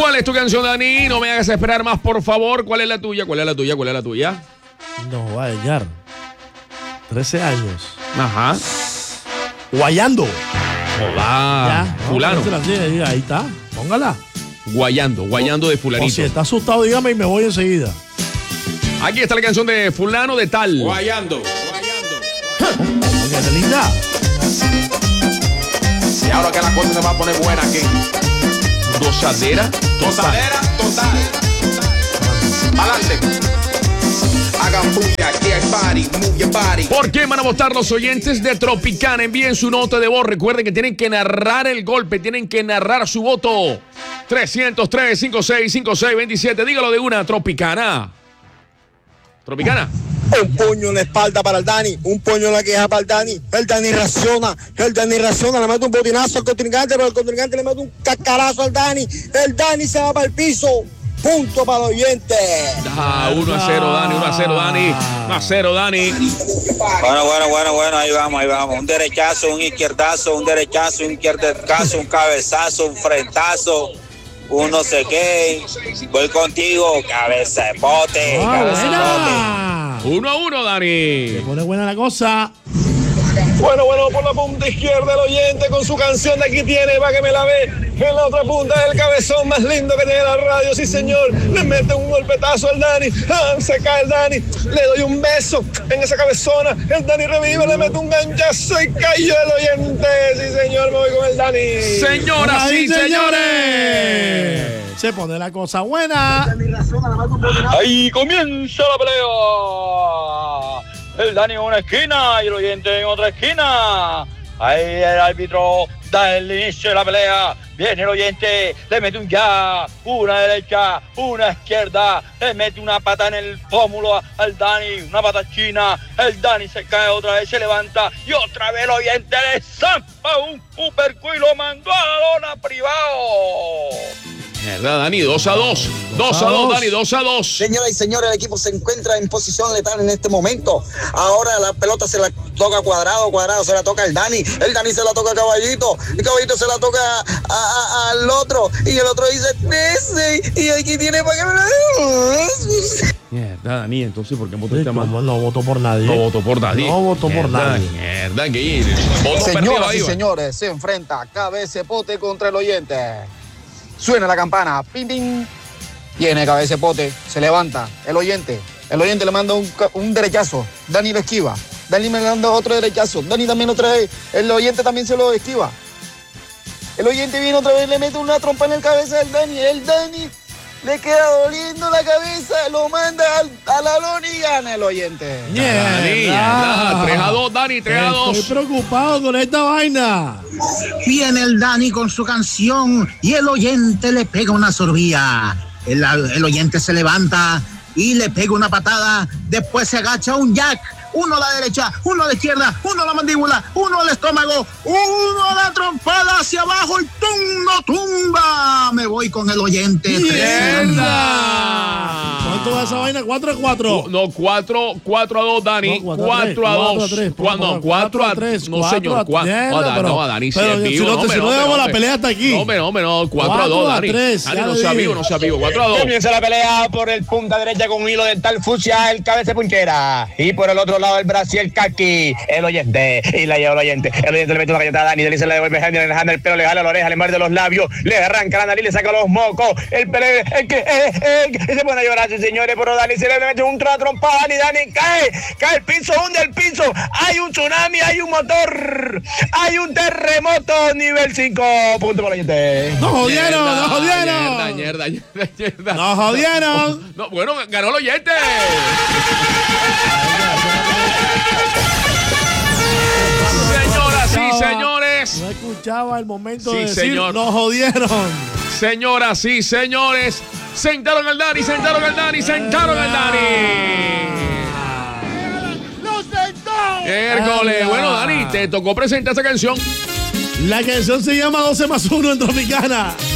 ¿Cuál es tu canción, Dani? No me hagas esperar más, por favor. ¿Cuál es la tuya? ¿Cuál es la tuya? ¿Cuál es la tuya? No va a hallar. 13 años. Ajá. Guayando. Hola. Ya, Fulano. Ahí está. Póngala. Guayando de fulanito. O si está asustado, dígame y me voy enseguida. Aquí está la canción de fulano de tal. Guayando. Qué linda. Y ahora que la cosa se va a poner buena aquí. Gozadera. Gozadera total. Adelante. Hagan bulla, aquí hay party, move your body. ¿Por qué van a votar los oyentes de Tropicana? Envíen su nota de voz. Recuerden que tienen que narrar el golpe, tienen que narrar su voto. 303-5656-27. Dígalo de una, Tropicana. Tropicana. Un puño en la espalda para el Dani, un puño en la queja para el Dani reacciona, le mete un botinazo al contrincante, pero el contrincante le mete un cascarazo al Dani, el Dani se va para el piso, punto para el oyente. 1-0 Dani, 1-0 Dani, 1-0 Dani. Bueno, ahí vamos, un derechazo, un izquierdazo, un cabezazo, un frentazo, un no sé qué, voy contigo, cabeza de pote, cabeza de pote. 1-1, Dani. Se pone buena la cosa. Bueno, por la punta izquierda el oyente con su canción de Aquí Tiene, va que me la ve. En la otra punta el cabezón más lindo que tiene la radio, sí señor. Le mete un golpetazo al Dani, se cae el Dani. Le doy un beso en esa cabezona. El Dani revive, le mete un ganchazo y cayó el oyente. Sí señor, me voy con el Dani. Señoras y señores. Se pone la cosa buena. Ahí comienza la pelea. El Dani en una esquina y el oyente en otra esquina. Ahí el árbitro da el inicio de la pelea. Viene el oyente, le mete un jab, una derecha, una izquierda, le mete una pata en el pómulo al Dani, una pata china. El Dani se cae otra vez, se levanta y otra vez el oyente le zampa un uppercut y lo mandó a la lona privado. ¿Verdad, Dani? 2-2. 2-2, Dani, 2-2. Señoras y señores, el equipo se encuentra en posición letal en este momento. Ahora la pelota se la toca Cuadrado se la toca el Dani se la toca a Caballito, el Caballito se la toca al otro, y el otro dice, ese, y aquí tiene para que me la dé. Mierda, Dani, entonces, ¿por qué votó este man? No votó por nadie. No votó por nadie. Mierda, que ir. Señoras y señores, se enfrenta Cabeza Pote contra el oyente. Suena la campana, ping, ping. Viene Cabeza Pote, se levanta el oyente le manda un derechazo, Dani lo esquiva, Dani me manda otro derechazo, Dani también otra vez, el oyente también se lo esquiva, el oyente viene otra vez, le mete una trompa en el cabeza del Dani, el Dani le queda doliendo la cabeza, lo manda a la lona y gana el oyente. Mierda. 3-2, Dani, 3-2. Estoy preocupado con esta vaina. Viene el Dani con su canción y el oyente le pega una sorbía. El oyente se levanta y le pega una patada, después se agacha un jack. Uno a la derecha, uno a la izquierda, uno a la mandíbula, uno al estómago, uno a la trompada hacia abajo y tumba. Me voy con el oyente. ¡Mierda! ¿Cuánto va esa vaina? 4-4. No, 4-2, Dani. No, 4-2. 4-3. No, señor. No, Dani, pero si no dejamos la pelea hasta aquí. No, 4-2, Dani. Dani, no sea vivo, 4-2. Comienza la pelea por el punta derecha con un hilo dental fucsia, el cabeza punchera. Y por el otro lado el brazo y el kaki, el oyente. Y la lleva el oyente. El oyente le mete una galletada a Dani, se le devuelve el pelo, le jala la oreja, le muerde los labios, le arranca la nariz, le saca los mocos. El pelo, se pone a llorar, señores, pero Dani se le mete un trompada, Dani cae el piso, hunde el piso. Hay un tsunami, hay un motor, hay un terremoto, nivel 5. Punto para el oyente. ¡Nos jodieron! Mierda. ¡Nos jodieron! No, bueno, ganó el oyente. Señoras y señores. No escuchaba el momento Sí, de decir, señor. nos jodieron. Señoras y señores, sentaron al Dani. ¡Lo sentó! Hércules. Bueno, Dani, te tocó presentar esa canción. La canción se llama 12+1 en Tropicana.